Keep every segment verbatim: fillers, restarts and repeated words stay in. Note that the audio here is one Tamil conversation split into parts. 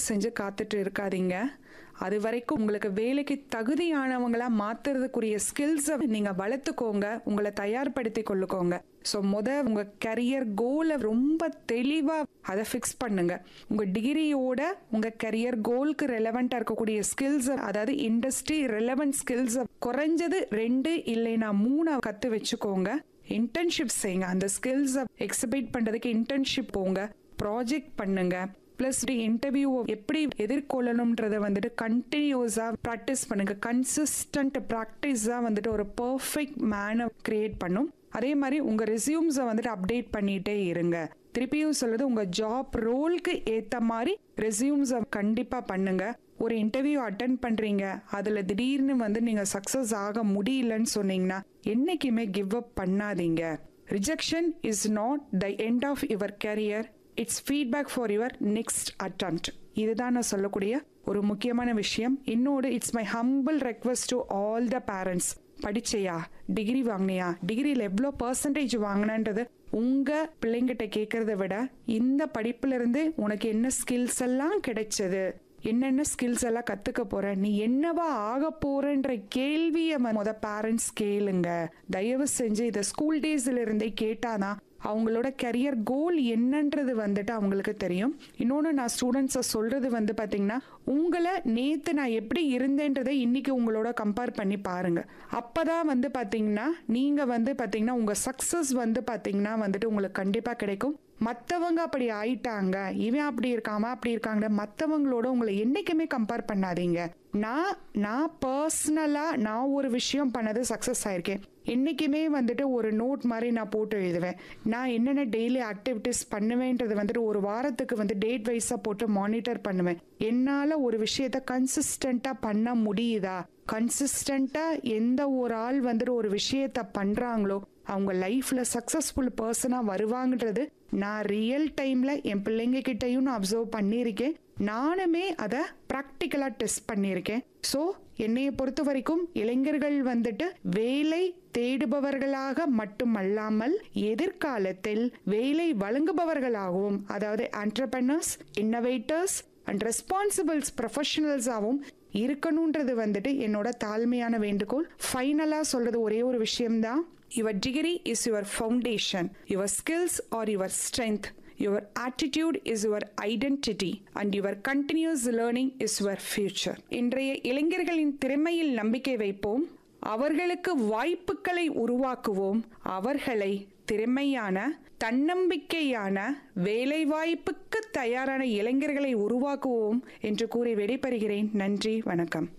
செஞ்சு காத்துட்டு இருக்காதீங்க. அது வரைக்கும் உங்களுக்கு வேலைக்கு தகுதியானவங்களா மாத்துறதுக்குரிய ஸ்கில்ஸை நீங்க வளர்த்துக்கோங்க, உங்களை தயார்படுத்தி கொள்ளுக்கோங்க. ஸோ முத உங்க கரியர் கோலை ரொம்ப தெளிவா அதை ஃபிக்ஸ் பண்ணுங்க. உங்க டிகிரியோட உங்க கரியர் கோலுக்கு ரெலவெண்டா இருக்கக்கூடிய ஸ்கில்ஸ், அதாவது இண்டஸ்ட்ரி ரெலவெண்ட் ஸ்கில்ஸ் குறைஞ்சது ரெண்டு இல்லைன்னா மூணு கத்து வச்சுக்கோங்க. இன்டர்ன்ஷிப் செய்யுங்க. அந்த ஸ்கில்ஸை எக்ஸிபிட் பண்றதுக்கு இன்டர்ன்ஷிப் போங்க, ப்ராஜெக்ட் பண்ணுங்க. பிளஸ் இன்டர்வியூ எப்படி எதிர்கொள்ளணும்ன்றத வந்துட்டு கண்டினியூஸா ப்ராக்டிஸ் பண்ணுங்க. கன்சிஸ்டன்ட் ப்ராக்டிஸ் தான் வந்துட்டு ஒரு பர்ஃபெக்ட் மேனை கிரியேட் பண்ணும். அதே மாதிரி உங்க ரெஸ்யூம்ஸை வந்துட்டு அப்டேட் பண்ணிட்டே இருங்க. திருப்பியும் சொல்றது, உங்க ஜாப் ரோலுக்கு ஏத்த மாதிரி ரெஸ்யூம்ஸை கண்டிப்பா பண்ணுங்க. ஒரு இன்டர்வியூ அட்டென்ட் பண்றீங்க, அதுல திடீர்னு வந்து நீங்க சக்சஸ் ஆக முடியலன்னு சொன்னீங்கன்னா என்னைக்குமே கிவ் அப் பண்ணாதீங்க. Rejection is not the end of your career, it's feedback for your next attempt. இதுதான் நான் சொல்லக்கூடிய ஒரு முக்கியமான விஷயம். இன்னொரு, it's my humble request to all the parents. படிச்சையா, degree வாங்கினியா, டிகிரியில் எவ்வளோ பர்சன்டேஜ் வாங்கினன்றது உங்க பிள்ளைங்கிட்ட கேட்கறத விட இந்த படிப்புல இருந்து உனக்கு என்ன ஸ்கில்ஸ் எல்லாம் கிடைச்சது, என்னென்ன ஸ்கில்ஸ் எல்லாம் கத்துக்க போற, நீ என்னவா ஆக போறன்ற கேள்வியை முத பேரண்ட்ஸ் கேளுங்க. தயவு செஞ்சு இதை ஸ்கூல் டேஸ்ல இருந்தே கேட்டாதான் அவங்களோட கரியர் கோல் என்னன்றது வந்துட்டு அவங்களுக்கு தெரியும். இன்னொன்று, நான் ஸ்டூடெண்ட்ஸை சொல்றது வந்து பார்த்தீங்கன்னா, உங்களை நேற்று நான் எப்படி இருந்தேன்றதை இன்னைக்கு உங்களோட கம்பேர் பண்ணி பாருங்க. அப்பதான் வந்து பார்த்தீங்கன்னா நீங்க வந்து பார்த்தீங்கன்னா உங்க சக்சஸ் வந்து பார்த்தீங்கன்னா வந்துட்டு உங்களுக்கு கண்டிப்பாக கிடைக்கும். மற்றவங்க அப்படி ஆயிட்டாங்க, இவன் அப்படி இருக்காம அப்படி இருக்காங்க, மற்றவங்களோட உங்களை என்னைக்குமே கம்பேர் பண்ணாதீங்க. நான் நான் பர்சனலா நான் ஒரு விஷயம் பண்ணது சக்சஸ் ஆயிருக்கேன். என்னைக்குமே வந்துட்டு ஒரு நோட் மாதிரி நான் போட்டு எழுதுவேன். நான் என்னென்ன டெய்லி ஆக்டிவிட்டிஸ் பண்ணுவேன்றது வந்துட்டு ஒரு வாரத்துக்கு வந்து டேட் வைஸா போட்டு மானிட்டர் பண்ணுவேன். என்னால ஒரு விஷயத்த கன்சிஸ்டண்டா பண்ண முடியுதா, கன்சிஸ்டண்டா எந்த ஒரு ஆள் வந்துட்டு ஒரு விஷயத்த பண்றாங்களோ அவங்க லைஃப்ல சக்சஸ்ஃபுல் பர்சனா வருவாங்கன்றது நான் ரியல் டைம்ல என் பிள்ளைங்க கிட்டையும் நான் அப்சர்வ் பண்ணியிருக்கேன். நானுமே அதை ப்ராக்டிக்கலா டெஸ்ட் பண்ணியிருக்கேன். ஸோ என்னைய பொறுத்த வரைக்கும் இளைஞர்கள் வந்துட்டு வேலை தேடுபவர்களாக மட்டுமல்லாமல் எதிர்காலத்தில் வேலை வழங்குபவர்களாகவும், அதாவது என்டர்பிரனர்ஸ், இன்னோவேட்டர்ஸ் அண்ட் ரெஸ்பான்சிபிள்ஸ் ப்ரொஃபஷனல்ஸாகவும் இருக்கணும்ன்றது வந்துட்டு என்னோட தாழ்மையான வேண்டுகோள். ஃபைனலா சொல்றது ஒரே ஒரு விஷயம்தான், your degree is your foundation, your skills are your strength, your attitude is your identity and your continuous learning is your future. இன்றைய இளைஞர்களின் திறமையில் நம்பிக்கை வைப்போம், அவர்களுக்கு வாய்ப்புகளை உருவாக்குவோம், அவர்களை திறமையான தன்னம்பிக்கையான வேலைவாய்ப்புக்கு தயாரான இளைஞர்களை உருவாக்குவோம் என்று கூறி விடைபெறுகிறேன். நன்றி, வணக்கம்.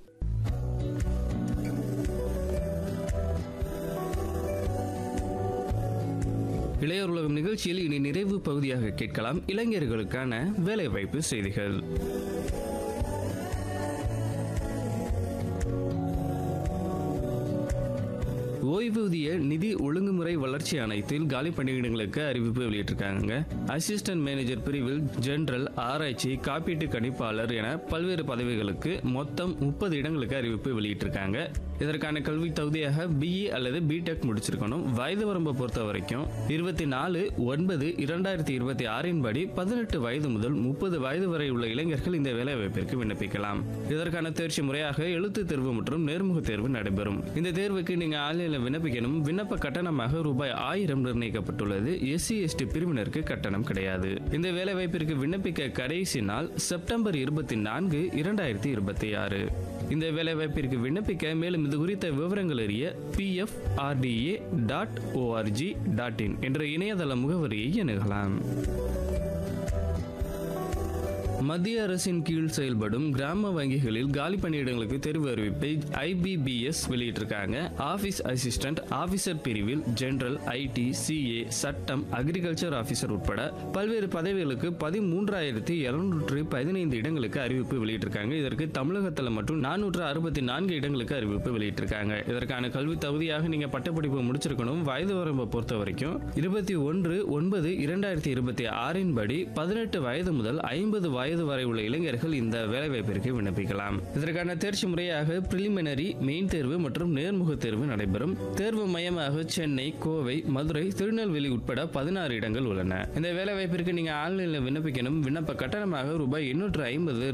இளையோர் உலகம் நிகழ்ச்சியில் இனி நிறைவு பகுதியாக கேட்கலாம் இளைஞர்களுக்கான வேலைவாய்ப்பு செய்திகள். ஓய்வூதிய நிதி ஒழுங்குமுறை வளர்ச்சி ஆணையத்தில் காலி பணியிடங்களுக்கு அறிவிப்பு வெளியிட்டிருக்காங்க. அசிஸ்டன்ட் மேனேஜர் பிரிவில் ஜெனரல், ஆராய்ச்சி, காப்பீட்டு கணிப்பாளர் என பல்வேறு பதவிகளுக்கு மொத்தம் முப்பது இடங்களுக்கு அறிவிப்பு வெளியிட்டிருக்காங்க. இதற்கான கல்வி தகுதியாக பிஇ அல்லது பிடெக் முடிச்சிருக்கணும். வயது வரம்பை பொறுத்த வரைக்கும் இருபத்தி நாலு ஒன்பது இரண்டாயிரத்தி இருபத்தி ஆறின் படி பதினெட்டு வயது முதல் முப்பது வயது வரை உள்ள இளைஞர்கள் இந்த வேலைவாய்ப்பிற்கு விண்ணப்பிக்கலாம். இதற்கான தேர்ச்சி முறையாக எழுத்து தேர்வு மற்றும் நேர்முக தேர்வு நடைபெறும். இந்த தேர்வுக்கு நீங்க ஆன்லைன்ல விண்ணப்பிக்கணும். விண்ணப்ப கட்டணமாக ரூபாய் ஆயிரம் நிர்ணயிக்கப்பட்டுள்ளது. எஸ்சி எஸ்டி பிரிவினருக்கு கட்டணம் கிடையாது. இந்த வேலைவாய்ப்பிற்கு விண்ணப்பிக்க கடைசி நாள் செப்டம்பர் இருபத்தி நான்கு இரண்டாயிரத்தி இருபத்தி ஆறு. இந்த வேலைவாய்ப்பிற்கு விண்ணப்பிக்க மேலும் இது குறித்த விவரங்கள் அறிய P F R D A dot O R G dot in என்ற இணையதள முகவரியை அணுகலாம். மத்திய அரசின் கீழ் செயல்படும் கிராம வங்கிகளில் காலி பணியிடங்களுக்கு தேர்வு அறிவிப்பை ஐ பி பி எஸ் வெளியிட்டிருக்காங்க. ஆபீஸ் அசிஸ்டன்ட் ஆபீசர் பிரிவில் ஜெனரல், ஐடி, சிஏ, சட்டம், அக்ரிகல்ச்சர் ஆபீசர் உட்பட பல்வேறு பதவிகளுக்கு பதிமூன்றாயிரத்தி இருநூற்றி பதினைந்து இடங்களுக்கு அறிவிப்பு வெளியிட்டிருக்காங்க. இதற்கு தமிழகத்தில் மற்றும் நானூற்று அறுபத்தி நான்கு இடங்களுக்கு அறிவிப்பு வெளியிட்டிருக்காங்க. இதற்கான கல்வி தகுதியாக நீங்க பட்டப்படிப்பு முடிச்சிருக்கணும். வயது வரம்பை பொறுத்த வரைக்கும் இருபத்தி ஒன்று ஒன்பது இரண்டாயிரத்தி இருபத்தி ஆறின் படி பதினெட்டு வயது முதல் ஐம்பது வயது வயது வரை உள்ள இளைஞர்கள் இந்த வேலைவாய்ப்பிற்கு விண்ணப்பிக்கலாம். இதற்கான தேர்ச்சி முறையாக பிரிலிமினரி, மெயின் தேர்வு மற்றும் நேர்முக தேர்வு நடைபெறும். தேர்வு மையமாக சென்னை, கோவை, மதுரை, திருநெல்வேலி உட்பட பதினாறு இடங்கள் உள்ளன. இந்த வேலைவாய்ப்பிற்கு நீங்க ஆன்லைனில் விண்ணப்பிக்கணும். விண்ணப்ப கட்டணமாக ரூபாய் எண்ணூற்று ஐம்பது